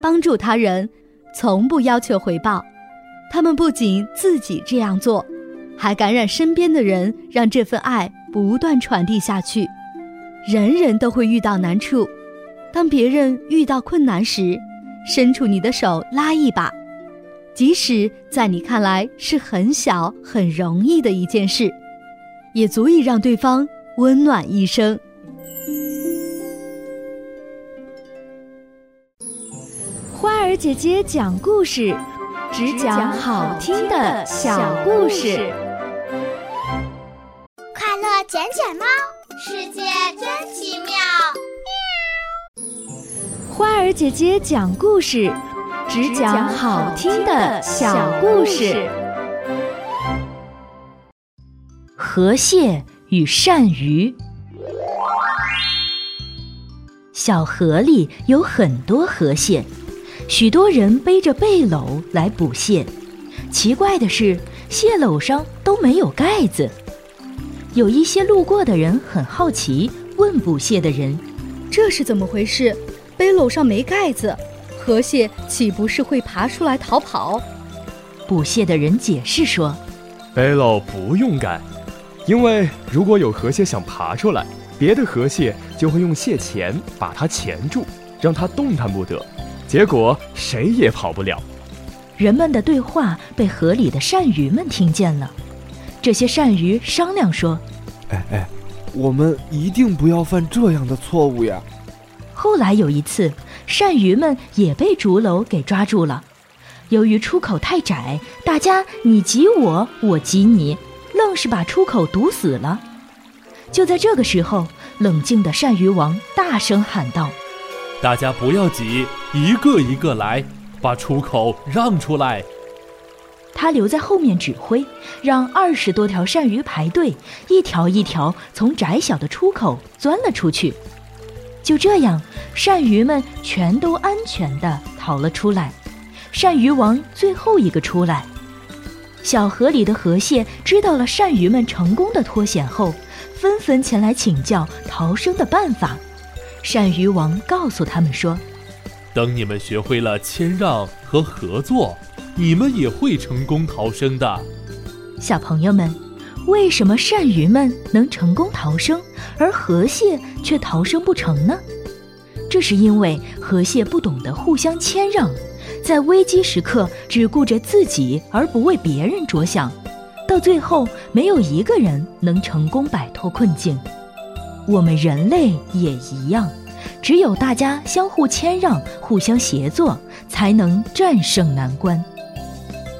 帮助他人，从不要求回报。他们不仅自己这样做，还感染身边的人，让这份爱不断传递下去。人人都会遇到难处，当别人遇到困难时，伸出你的手拉一把，即使在你看来是很小很容易的一件事，也足以让对方温暖一生。 花儿姐姐讲故事，只讲好听的小故事。 快乐捡捡猫，世界真奇妙。 花儿姐姐讲故事，只讲好听的小故事。 河蟹与鳝鱼。小河里有很多河蟹，许多人背着背篓来捕蟹。奇怪的是，蟹篓上都没有盖子。有一些路过的人很好奇，问捕蟹的人：“ 这是怎么回事？背篓上没盖子，河蟹岂不是会爬出来逃跑？” 捕蟹的人解释说：“ 背篓不用盖，因为如果有河蟹想爬出来，别的河蟹就会用蟹钳把它钳住，让它动弹不得，结果谁也跑不了。” 人们的对话被河里的鳝鱼们听见了。这些鳝鱼商量说：“ 我们一定不要犯这样的错误呀。” 后来有一次，鳝鱼们也被竹篓给抓住了。由于出口太窄，大家你挤我，我挤你，愣是把出口堵死了。就在这个时候，冷静的鳝鱼王大声喊道：“ 大家不要挤，一个一个来，把出口让出来。” 他留在后面指挥，让20多条鳝鱼排队，一条一条从窄小的出口钻了出去。就这样，鳝鱼们全都安全地逃了出来。鳝鱼王最后一个出来。小河里的河蟹知道了鳝鱼们成功的脱险后，纷纷前来请教逃生的办法。鳝鱼王告诉他们说：“ 等你们学会了谦让和合作，你们也会成功逃生的。” 小朋友们，为什么鳝鱼们能成功逃生，而河蟹却逃生不成呢？这是因为河蟹不懂得互相谦让，在危机时刻只顾着自己而不为别人着想，到最后没有一个人能成功摆脱困境。我们人类也一样，只有大家相互谦让，互相协作，才能战胜难关。